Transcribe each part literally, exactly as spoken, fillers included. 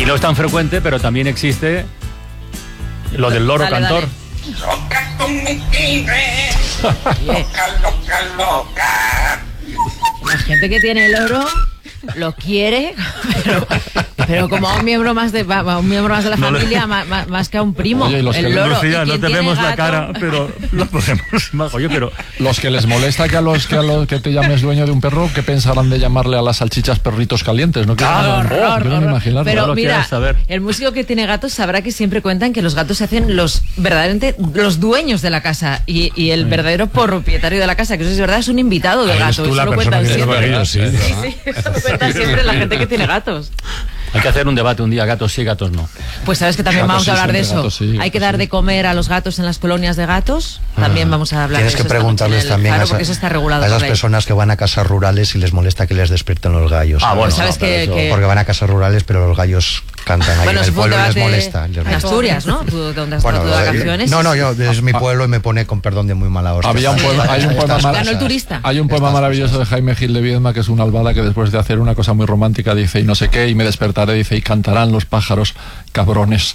no es tan frecuente, pero también existe lo del loro dale, cantor. Dale. Loca tú me quieres, loca, loca, loca. La gente que tiene el loro lo quiere, pero, pero como a un miembro más de a un miembro más de la No le- familia, más, más, más que a un primo. Oye, y los el que- loro. Lucía, ¿Y no quién te tiene vemos la gato? cara, pero lo podemos imaginar. Oye, pero Los que les molesta que a los que a los que te llames dueño de un perro, ¿qué pensarán de llamarle a las salchichas perritos calientes? No quiero, Ah, no, Horror, quiero ni horror. imaginarlo. Pero No lo mira, quieras saber. el músico que tiene gatos sabrá que siempre cuentan que los gatos se hacen los verdaderamente los dueños de la casa y, y el verdadero propietario de la casa, que eso es verdad, es un invitado del Eres gato. tú la Eso lo persona cuentan que tiene siempre. perrillos, sí. Sí, sí, eso lo cuentan siempre la gente que tiene gatos. hay que hacer un debate un día, gatos sí, gatos no. Pues sabes que también Gatos vamos sí, a hablar de siempre eso. gatos sí, Hay gatos que dar sí. de comer a los gatos en las colonias de gatos. También vamos a hablar Tienes de que eso. esta preguntarles noche en el- también claro, a, esa- porque eso está regulado a esas por ley. personas que van a casas rurales y les molesta que les despierten los gallos. Ah, bueno, Sabes no, pero que- eso- que- Porque van a casas rurales, pero los gallos cantan ahí Bueno, en eso el fue un pueblo y les debate molesta. les en molesta. Asturias, ¿no? ¿Tú dónde has Bueno, estado tú de eh, vacaciones? no, no, yo es mi pueblo y me pone con perdón de muy mala hostia. Había un poema, hay un poema, Estas mar- Ganó el cosas. turista. hay un poema Estas maravilloso cosas. de Jaime Gil de Viedma, que es una albada que después de hacer una cosa muy romántica dice y no sé qué, y me despertaré, dice, y cantarán los pájaros, cabrones.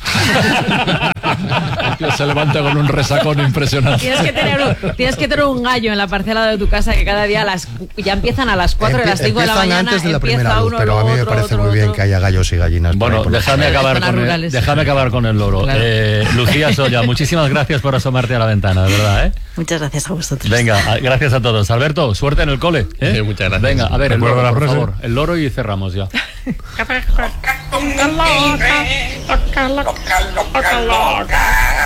El tío se levanta con un resacón impresionante. Tienes que, tener un, tienes que tener un gallo en la parcela de tu casa que cada día a las, ya empiezan a las cuatro de las cinco de la Empiezan mañana. antes de la empieza primera luz, uno, pero a mí me otro, parece otro, muy bien otro. que haya gallos y gallinas. por Bueno, ahí por la déjame calle. acabar, Zonas con el, rurales. déjame acabar con el loro. Claro. Eh, Lucía Solla, muchísimas gracias por asomarte a la ventana, de verdad, ¿eh? Muchas gracias a vosotros. Venga, a- gracias a todos. Alberto, suerte en el cole. ¿eh? Sí, muchas gracias. Venga, a ver, el Recuerda loro, la por frase. favor. El loro y cerramos ya. Loca tú me quieres, loca, loca, loca.